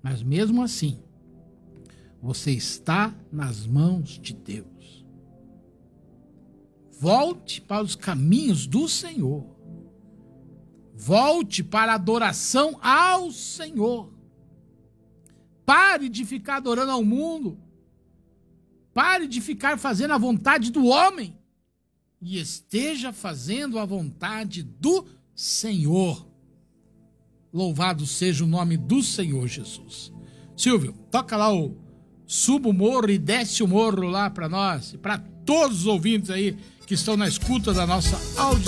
Mas mesmo assim, você está nas mãos de Deus. Volte para os caminhos do Senhor. Volte para a adoração ao Senhor. Pare de ficar adorando ao mundo. Pare de ficar fazendo a vontade do homem. E esteja fazendo a vontade do Senhor. Louvado seja o nome do Senhor Jesus. Silvio, toca lá o Suba o Morro e Desce o Morro lá para nós, para todos os ouvintes aí que estão na escuta da nossa audição.